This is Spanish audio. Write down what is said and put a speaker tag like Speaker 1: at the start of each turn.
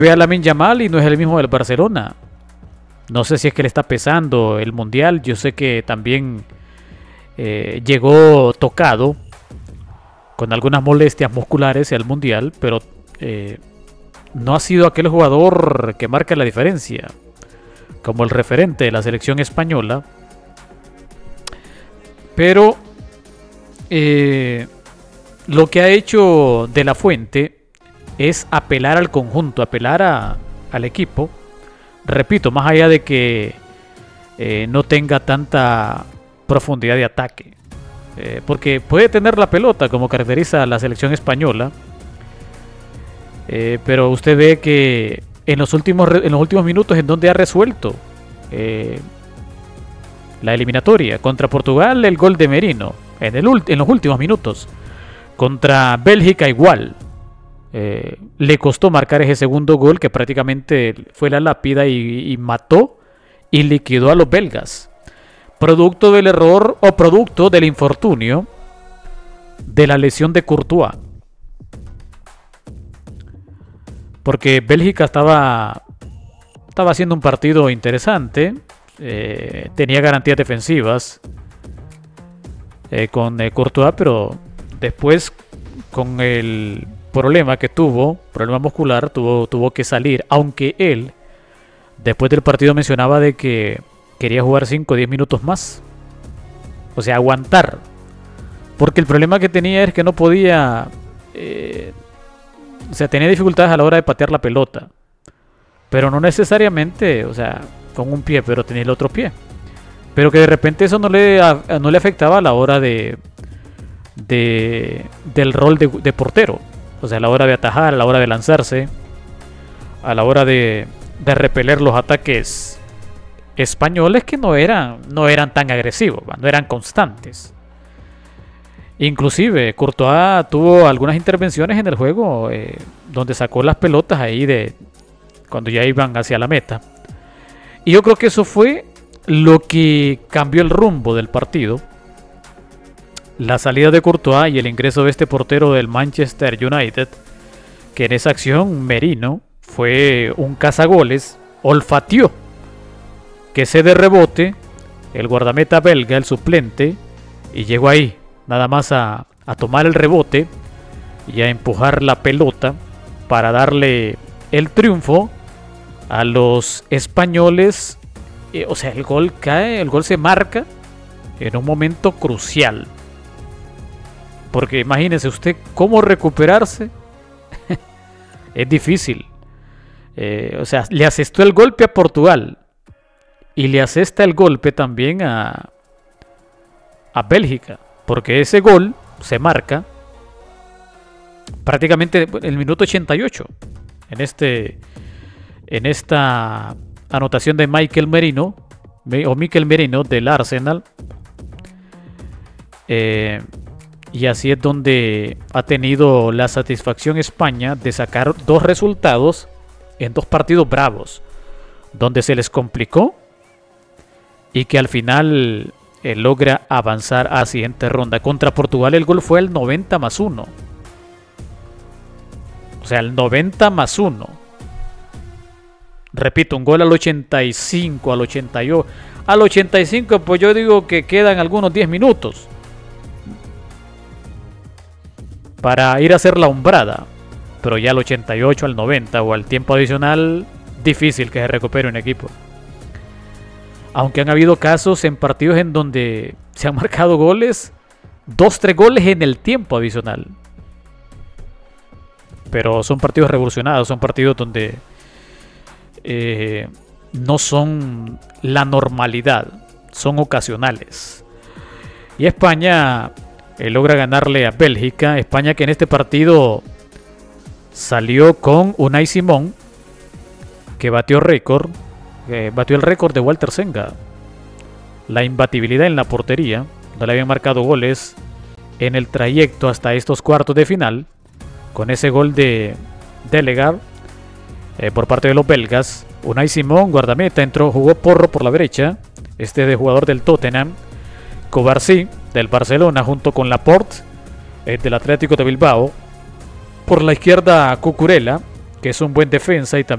Speaker 1: Ve a Lamine Yamal y no es el mismo del Barcelona. No sé si es que le está pesando el Mundial. Yo sé que también llegó tocado con algunas molestias musculares al Mundial, pero no ha sido aquel jugador que marca la diferencia, como el referente de la selección española. Pero lo que ha hecho De La Fuente es apelar al conjunto, apelar al equipo. Repito, más allá de que no tenga tanta profundidad de ataque, porque puede tener la pelota como caracteriza a la selección española, pero usted ve que en los últimos minutos en donde ha resuelto la eliminatoria contra Portugal, el gol de Merino en los últimos minutos, contra Bélgica igual. Le costó marcar ese segundo gol que prácticamente fue la lápida y mató y liquidó a los belgas, producto del error o producto del infortunio de la lesión de Courtois, porque Bélgica estaba haciendo un partido interesante, tenía garantías defensivas con Courtois, pero después con el problema muscular, tuvo que salir, aunque él después del partido mencionaba de que quería jugar 5 o 10 minutos más, o sea, aguantar, porque el problema que tenía es que no podía, o sea, tenía dificultades a la hora de patear la pelota, pero no necesariamente, o sea, con un pie, pero tenía el otro pie, pero que de repente eso no le afectaba a la hora del rol de portero. O sea, a la hora de atajar, a la hora de lanzarse, a la hora de repeler los ataques españoles, que no eran tan agresivos, no eran constantes. Inclusive Courtois tuvo algunas intervenciones en el juego donde sacó las pelotas ahí cuando ya iban hacia la meta. Y yo creo que eso fue lo que cambió el rumbo del partido. La salida de Courtois y el ingreso de este portero del Manchester United, que en esa acción Merino fue un cazagoles, olfateó que se de rebote el guardameta belga, el suplente, y llegó ahí nada más a tomar el rebote y a empujar la pelota para darle el triunfo a los españoles. O sea, el gol cae, el gol se marca en un momento crucial. Porque imagínese usted cómo recuperarse. Es difícil. O sea, le asestó el golpe a Portugal. Y le asesta el golpe también a Bélgica. Porque ese gol se marca prácticamente en el minuto 88. En esta anotación de Mikel Merino del Arsenal. Y así es donde ha tenido la satisfacción España de sacar 2 resultados en 2 partidos bravos, donde se les complicó y que al final logra avanzar a siguiente ronda. Contra Portugal el gol fue el 90+1. O sea, el 90+1. Repito, un gol al 85, al 88. Al 85 pues yo digo que quedan algunos 10 minutos para ir a hacer la hombrada, pero ya al 88, al 90 o al tiempo adicional, difícil que se recupere un equipo. Aunque han habido casos en partidos en donde se han marcado goles, 2-3 goles en el tiempo adicional. Pero son partidos revolucionados, son partidos donde no son la normalidad, son ocasionales. Y España logra ganarle a Bélgica. España que en este partido salió con Unai Simón, que batió el récord de Walter Senga, la imbatibilidad en la portería. No le habían marcado goles en el trayecto hasta estos cuartos de final. Con ese gol de Delegar por parte de los belgas. Unai Simón, guardameta, jugó Porro por la derecha, de jugador del Tottenham. Cobarsí del Barcelona junto con Laporte del Atlético de Bilbao. Por la izquierda Cucurella, que es un buen defensa y también